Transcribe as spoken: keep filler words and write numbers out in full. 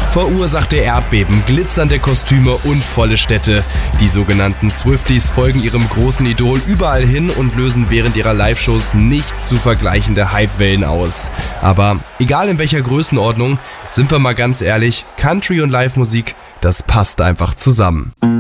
Verursachte Erdbeben, glitzernde Kostüme und volle Städte. Die sogenannten Swifties folgen ihrem großen Idol überall hin und lösen während ihrer Live-Shows nicht zu vergleichende Hypewellen aus. Aber egal in welcher Größenordnung, sind wir mal ganz ehrlich, Country und Live-Musik, das passt einfach zusammen.